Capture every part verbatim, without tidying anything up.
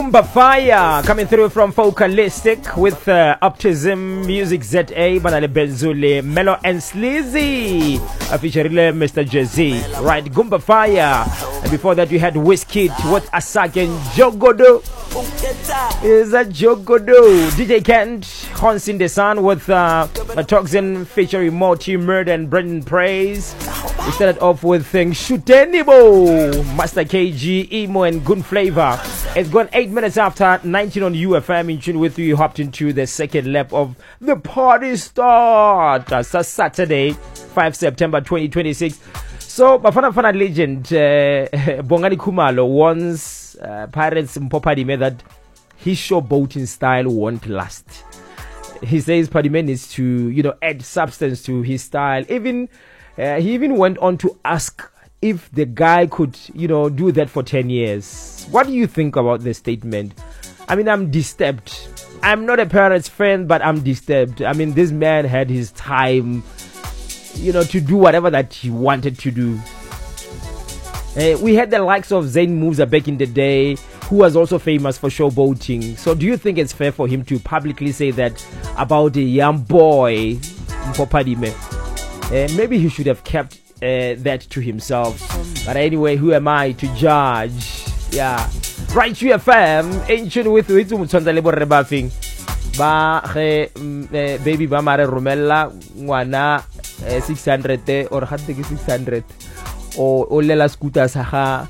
Fire coming through from Focalistic with uh, Optism Music Z A, Banale Benzule, Mellow and Sleazy, uh, featuring Mister Jay-Z, right? Gumba Fire. And before that, you had Whiskey with Asake and Jogodo. Is that Jogodo? D J Kent, Honsin the Sun with uh, a Toxin featuring Morty Murder and Brendan Praise. We started off with things Shutenibo, Master K G, Emo, and Gun Flavor. It's gone eight minutes after nineteen on U F M. In tune with you, hopped into the second lap of the party start. That's uh, Saturday, fifth September twenty twenty-six. So, Bafana Fana legend, uh, Bongani Kumalo warns uh, Pirates Mpopadime that his showboating style won't last. He says Padime needs to, you know, add substance to his style. Even uh, he even went on to ask if the guy could, you know, do that for ten years. What do you think about the statement? I mean, I'm disturbed. I'm not a Pirates fan, but I'm disturbed. I mean, this man had his time, you know, to do whatever that he wanted to do. Uh, we had the likes of Zayn Musa back in the day, who was also famous for showboating. So do you think it's fair for him to publicly say that about a young boy, Mpopadime? Uh, maybe he should have kept uh, that to himself. But anyway, who am I to judge? Yeah. Right, U F M, ancient with Witu Mutsonda Lebo Rebuffing. Ba, baby, ba mare Romella, wana six hundred or had to six hundred. O Olela Scooter Saha.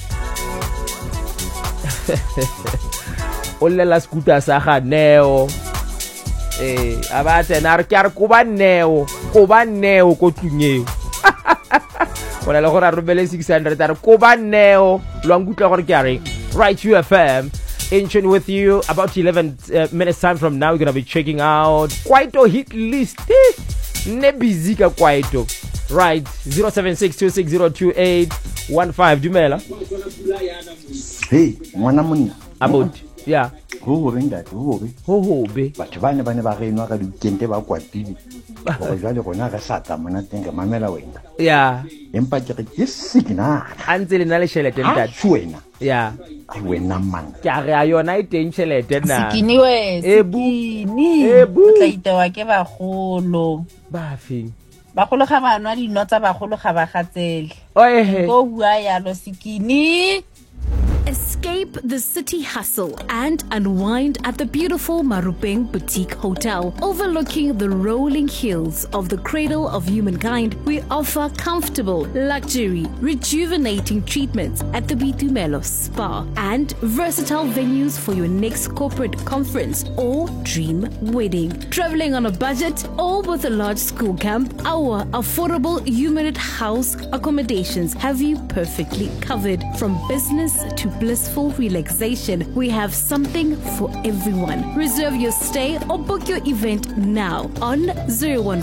Olela Scooter Saha Neo. Eh, abate narkiar kuba Neo. Kuba Neo kotunye. Wala la gora robele six hundred ar kuba Neo. Luangutla gore kiare. Right, U F M. Ancient with you. About eleven uh, minutes time from now, we're gonna be checking out Kwaito hit list. Ne busy ka Kwaito. Right, zero seven six two six zero two eight one five. Dumela. Hey, mwana monna. About, yeah. Ho ho benga, ho ho be. Ho ho be. Batho bana bana ba renwa ka dikente ba kwatile. Go jwale gona ga sata mona tenga mamela wena. Yeah. Empa ke ke signa. Antse le na le shelete ntate. Tshwena. Yeah. Ai wena man. Ke a re a yona e teng shelete na. Sikini we. Sikini. Ebu. Tla itewa ke bagolo. Ba feng. Bagolo ga banwa dinotsa bagolo ga ba gatsele. Oye. Go bua ya lo Sikini. Escape the city hustle and unwind at the beautiful Marupeng Boutique Hotel. Overlooking the rolling hills of the cradle of humankind, we offer comfortable, luxury, rejuvenating treatments at the Bitumelo Spa and versatile venues for your next corporate conference or dream wedding. Traveling on a budget or with a large school camp, our affordable humanid house accommodations have you perfectly covered. From business to blissful relaxation, we have something for everyone. Reserve your stay or book your event now on zero one